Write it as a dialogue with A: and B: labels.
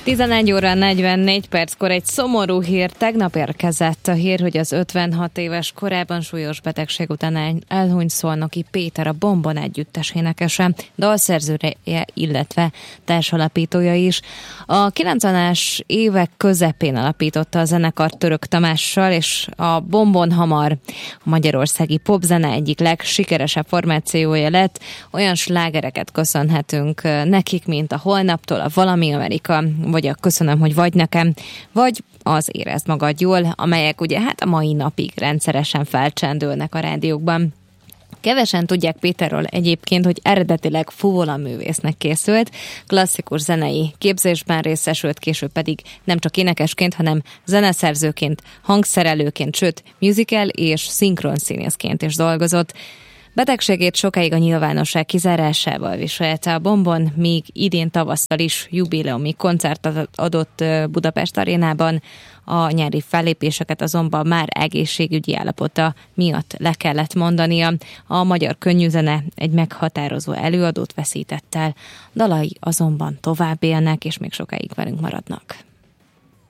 A: 11 óra 44 perckor egy szomorú hír. Tegnap érkezett a hír, hogy az 56 éves korában súlyos betegség után elhunyt Szolnoki Péter, a Bombon együttes énekese, dalszerzője, illetve társalapítója is. A 90-es évek közepén alapította a zenekart Török Tamással, és a Bombon hamar a magyarországi popzene egyik legsikeresebb formációja lett. Olyan slágereket köszönhetünk nekik, mint a Holnaptól, a Valami Amerika, vagy a Köszönöm, hogy vagy nekem, vagy az Érezd magad jól, amelyek ugye a mai napig rendszeresen felcsendülnek a rádiókban. Kevesen tudják Péterről egyébként, hogy eredetileg fuvolaművésznek készült, klasszikus zenei képzésben részesült, később pedig nem csak énekesként, hanem zeneszerzőként, hangszerelőként, sőt, musical és szinkronszínészként is dolgozott. Betegségét sokáig a nyilvánosság kizárásával viselte a Bombon, míg idén tavasszal is jubileumi koncertet adott Budapest arénában. A nyári fellépéseket azonban már egészségügyi állapota miatt le kellett mondania. A magyar könnyűzene egy meghatározó előadót veszített el, dalai azonban tovább élnek, és még sokáig velünk maradnak.